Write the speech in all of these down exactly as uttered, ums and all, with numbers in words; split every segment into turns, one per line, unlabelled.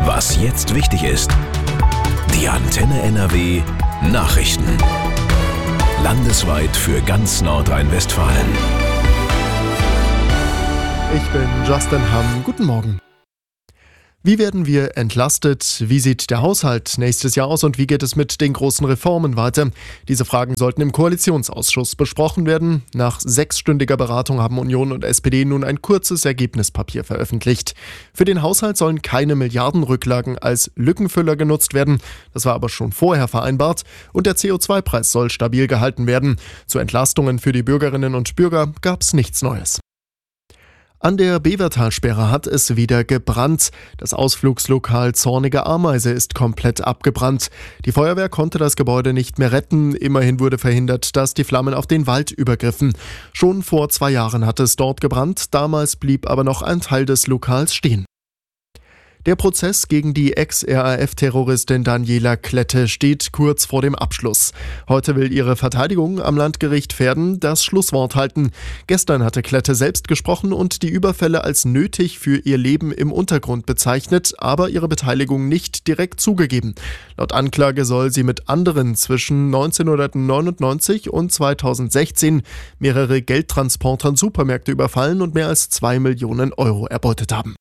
Was jetzt wichtig ist. Die Antenne N R W Nachrichten. Landesweit für ganz Nordrhein-Westfalen.
Ich bin Justin Hamm. Guten Morgen. Wie werden wir entlastet? Wie sieht der Haushalt nächstes Jahr aus und wie geht es mit den großen Reformen weiter? Diese Fragen sollten im Koalitionsausschuss besprochen werden. Nach sechsstündiger Beratung haben Union und S P D nun ein kurzes Ergebnispapier veröffentlicht. Für den Haushalt sollen keine Milliardenrücklagen als Lückenfüller genutzt werden. Das war aber schon vorher vereinbart. Und der C O zwei Preis soll stabil gehalten werden. Zu Entlastungen für die Bürgerinnen und Bürger gab es nichts Neues. An der Bevertalsperre hat es wieder gebrannt. Das Ausflugslokal Zornige Ameise ist komplett abgebrannt. Die Feuerwehr konnte das Gebäude nicht mehr retten. Immerhin wurde verhindert, dass die Flammen auf den Wald übergriffen. Schon vor zwei Jahren hat es dort gebrannt. Damals blieb aber noch ein Teil des Lokals stehen. Der Prozess gegen die Ex-R A F-Terroristin Daniela Klette steht kurz vor dem Abschluss. Heute will ihre Verteidigung am Landgericht Verden das Schlusswort halten. Gestern hatte Klette selbst gesprochen und die Überfälle als nötig für ihr Leben im Untergrund bezeichnet, aber ihre Beteiligung nicht direkt zugegeben. Laut Anklage soll sie mit anderen zwischen neunzehnhundertneunundneunzig und zweitausendsechzehn mehrere Geldtransporter und Supermärkte überfallen und mehr als zwei Millionen Euro erbeutet haben.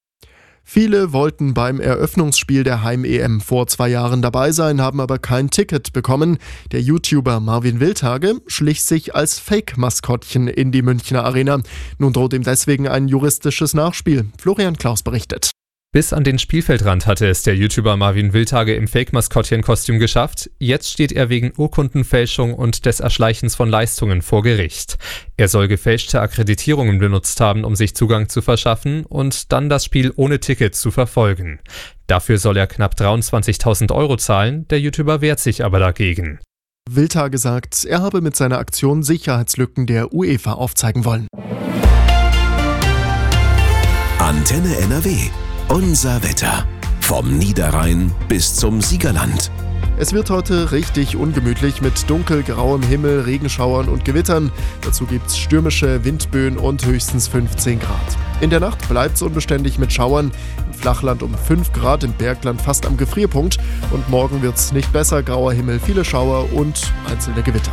Viele wollten beim Eröffnungsspiel der Heim-E M vor zwei Jahren dabei sein, haben aber kein Ticket bekommen. Der YouTuber Marvin Wildhage schlich sich als Fake-Maskottchen in die Münchner Arena. Nun droht ihm deswegen ein juristisches Nachspiel. Florian Klaus berichtet.
Bis an den Spielfeldrand hatte es der YouTuber Marvin Wildhage im Fake-Maskottchen-Kostüm geschafft. Jetzt steht er wegen Urkundenfälschung und des Erschleichens von Leistungen vor Gericht. Er soll gefälschte Akkreditierungen benutzt haben, um sich Zugang zu verschaffen und dann das Spiel ohne Ticket zu verfolgen. Dafür soll er knapp dreiundzwanzigtausend Euro zahlen, der YouTuber wehrt sich aber dagegen.
Wildhage sagt, er habe mit seiner Aktion Sicherheitslücken der UEFA aufzeigen wollen.
Antenne N R W. Unser Wetter. Vom Niederrhein bis zum Siegerland.
Es wird heute richtig ungemütlich mit dunkelgrauem Himmel, Regenschauern und Gewittern. Dazu gibt's stürmische Windböen und höchstens fünfzehn Grad. In der Nacht bleibt's unbeständig mit Schauern. Im Flachland um fünf Grad, im Bergland fast am Gefrierpunkt. Und morgen wird's nicht besser, grauer Himmel, viele Schauer und einzelne Gewitter.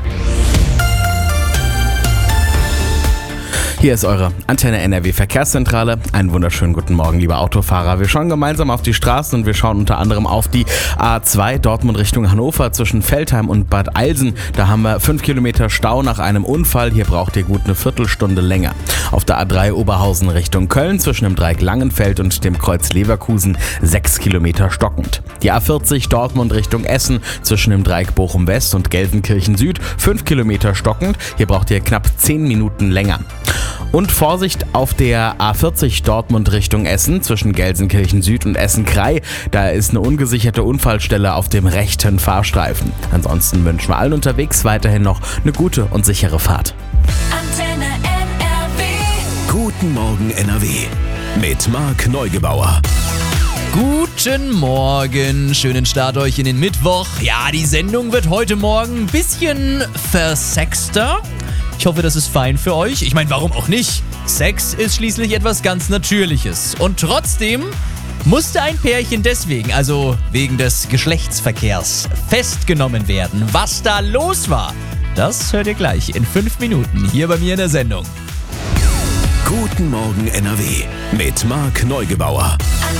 Hier ist eure Antenne N R W Verkehrszentrale. Einen wunderschönen guten Morgen, liebe Autofahrer. Wir schauen gemeinsam auf die Straßen und wir schauen unter anderem auf die A zwei Dortmund Richtung Hannover zwischen Veltheim und Bad Eilsen. Da haben wir fünf Kilometer Stau nach einem Unfall. Hier braucht ihr gut eine Viertelstunde länger. Auf der A drei Oberhausen Richtung Köln zwischen dem Dreieck Langenfeld und dem Kreuz Leverkusen sechs Kilometer stockend. Die A vierzig Dortmund Richtung Essen zwischen dem Dreieck Bochum West und Gelsenkirchen Süd fünf Kilometer stockend. Hier braucht ihr knapp zehn Minuten länger. Und Vorsicht auf der A vierzig Dortmund Richtung Essen zwischen Gelsenkirchen Süd und Essen-Krei. Da ist eine ungesicherte Unfallstelle auf dem rechten Fahrstreifen. Ansonsten wünschen wir allen unterwegs weiterhin noch eine gute und sichere Fahrt.
Antenne N R W.
Guten Morgen N R W. Mit Marc Neugebauer.
Guten Morgen, schönen Start euch in den Mittwoch. Ja, die Sendung wird heute Morgen ein bisschen versexter. Ich hoffe, das ist fein für euch. Ich meine, warum auch nicht? Sex ist schließlich etwas ganz Natürliches. Und trotzdem musste ein Pärchen deswegen, also wegen des Geschlechtsverkehrs, festgenommen werden. Was da los war, das hört ihr gleich in fünf Minuten hier bei mir in der Sendung.
Guten Morgen N R W mit Marc Neugebauer.